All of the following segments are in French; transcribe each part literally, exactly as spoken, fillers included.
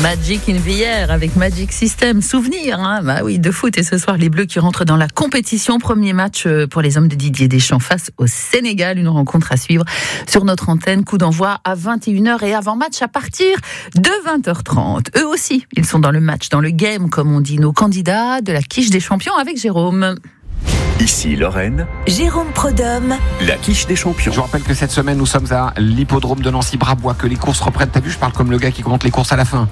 Magic in the Air avec Magic System. Souvenir, hein, bah oui, de foot. Et ce soir, les Bleus qui rentrent dans la compétition. Premier match pour les hommes de Didier Deschamps face au Sénégal. Une rencontre à suivre sur notre antenne. Coup d'envoi à vingt et une heures et avant-match à partir de vingt heures trente. Eux aussi, ils sont dans le match, dans le game, comme on dit, nos candidats de la quiche des champions avec Jérôme. Ici Lorraine, Jérôme Prodhomme, la quiche des champions. Je vous rappelle que cette semaine, nous sommes à l'hippodrome de Nancy-Brabois, que les courses reprennent. T'as vu, je parle comme le gars qui commente les courses à la fin.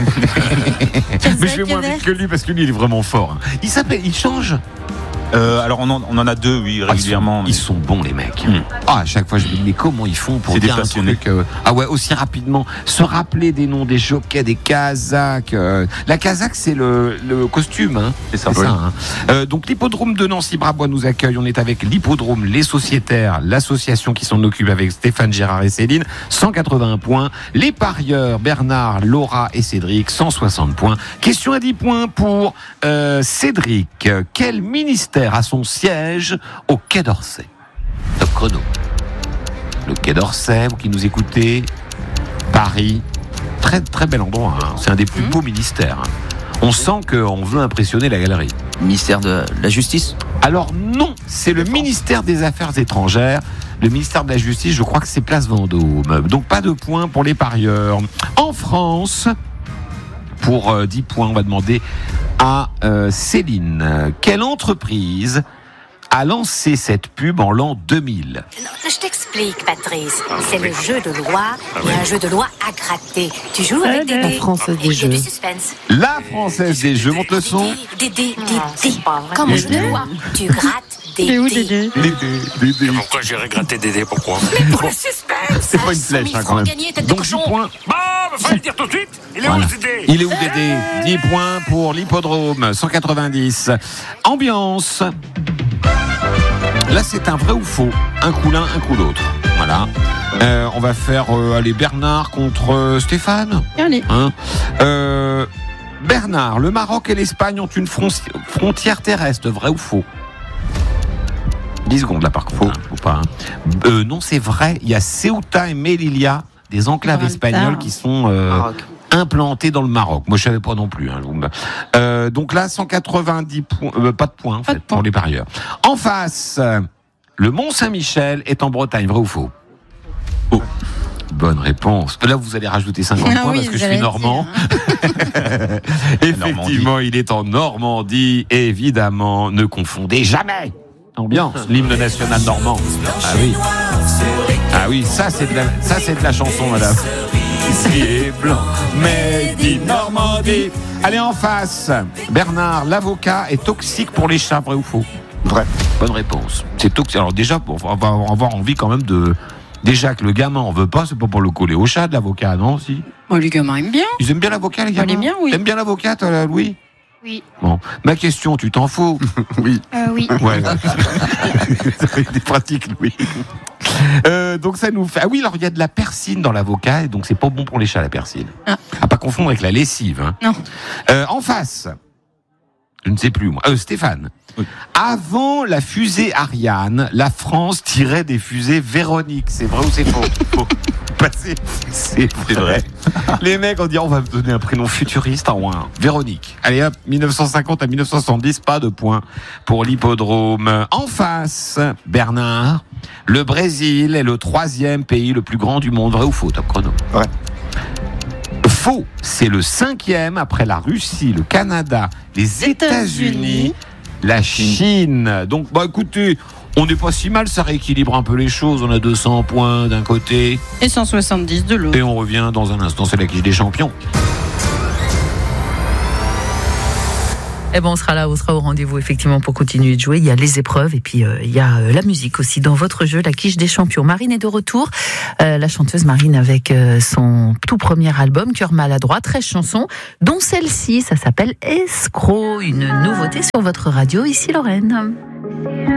Mais je vais moins vite que lui parce que lui, il est vraiment fort. Il s'appelle, il change. Euh, alors on en, on en a deux, oui, régulièrement. Ah, ils, sont, mais... ils sont bons les mecs. Mmh. Ah, à chaque fois je me dis mais comment ils font pour C'est dire des un passionnés. truc euh, ah ouais, aussi rapidement, se rappeler des noms des jockeys, des Kazakhs. Euh, la Kazakh c'est le, le costume, hein. C'est ça. C'est Oui. ça hein. euh, donc l'hippodrome de Nancy-Brabois nous accueille. On est avec l'hippodrome Les Sociétaires, l'association qui s'en occupe avec Stéphane, Gérard et Céline. cent quatre-vingts points. Les parieurs Bernard, Laura et Cédric, cent soixante points. Question à dix points pour euh, Cédric. Quel ministère a son siège au Quai d'Orsay? Top chrono. Le Quai d'Orsay, vous qui nous écoutez, Paris, très très bel endroit, hein. C'est un des plus beaux ministères, hein. On sent qu'on veut impressionner la galerie. Ministère de la Justice? Alors non, c'est le ministère des Affaires étrangères. Le ministère de la Justice, je crois que c'est Place Vendôme. Donc pas de points pour les parieurs. En France, pour euh, dix points, on va demander à euh, Céline. Quelle entreprise a lancé cette pub en l'an deux mille? Je t'explique, Patrice. C'est le jeu de loi, mais un jeu de loi à gratter. Tu joues avec des La dés. Française des Il y a Jeux. du suspense. La Française des Jeux, monte le son. Des dés, des dés, des dés. Comme au jeu de loi, tu grattes des dés. Les dés, les dés. Pourquoi j'irais gratter Dédé, pourquoi? Pour le suspense. C'est pas une flèche, hein, quand même. Donc dix points. Bah, faut le dire tout de suite. Il est Voilà. où Dédé? Il est où Dédé? dix points pour l'hippodrome, cent quatre-vingt-dix. Ambiance. Là, c'est un vrai ou faux. Un coup l'un, un coup l'autre. Voilà. Euh, on va faire euh, aller Bernard contre euh, Stéphane. Allez. Hein euh, Bernard, le Maroc et l'Espagne ont une fronti- frontière terrestre. Vrai ou faux? dix secondes là par contre. Faux. Hein, ou pas, hein. Euh, non, c'est vrai. Il y a Ceuta et Melilla, des enclaves espagnoles qui sont euh, implantées dans le Maroc. Moi, je savais pas non plus. Hein, euh, donc là, cent quatre-vingt-dix points, euh, pas de points en fait pour les parieurs. En face, le Mont Saint-Michel est en Bretagne. Vrai ou faux? Oh. Bonne réponse. Là, vous allez rajouter cinquante Ah points oui, parce que je vous suis allez normand. dire, Effectivement, il est en Normandie. Évidemment, ne confondez jamais. Ambiance, l'hymne national normand. Ah oui. Ah oui, ça c'est de la, ça c'est de la chanson, madame. Ici est blanc, made in Normandie. Allez en face. Bernard, l'avocat est toxique pour les chats, vrai ou faux? Vrai. Bonne réponse. C'est toxique. Alors déjà, on va avoir envie quand même de. Déjà que le gamin en veut pas, c'est pas pour le coller au chat de l'avocat, non, si? Oh, les gamins aiment bien. Ils aiment bien l'avocat, les gamins? Ils aiment bien, oui. T'aimes bien l'avocat, toi, Louis? Oui. Bon, ma question, tu t'en fous? Oui. Euh, oui. Ouais. C'est des pratiques, Louis. Euh, donc ça nous fait. Ah oui, alors il y a de la persine dans l'avocat, et donc c'est pas bon pour les chats, la persine. Ah. À pas confondre avec la lessive. Hein. Non. Euh, en face, je ne sais plus moi. Euh, Stéphane. Oui. Avant la fusée Ariane, la France tirait des fusées Véronique. C'est vrai ou c'est faux? Faux. Bah, c'est, c'est vrai. Les mecs ont dit on va me donner un prénom futuriste en un. Véronique. Allez hop, dix-neuf cent cinquante à dix-neuf cent soixante-dix, pas de points pour l'hippodrome. En face, Bernard, le Brésil est le troisième pays le plus grand du monde. Vrai ou faux, top chrono? Vrai. Faux, c'est le cinquième après la Russie, le Canada, les États-Unis, la Chine. Donc, bah écoutez, on n'est pas si mal, ça rééquilibre un peu les choses. On a deux cents points d'un côté Et cent soixante-dix de l'autre. et on revient dans un instant. C'est la quiche des champions. Eh ben, on sera là, on sera au rendez-vous effectivement pour continuer de jouer. Il y a les épreuves et puis euh, il y a euh, la musique aussi dans votre jeu, la quiche des champions. Marine est de retour, euh, la chanteuse Marine avec euh, son tout premier album, Cœur maladroit, treize chansons, dont celle-ci, ça s'appelle Escroc, une nouveauté sur votre radio, ici Lorraine.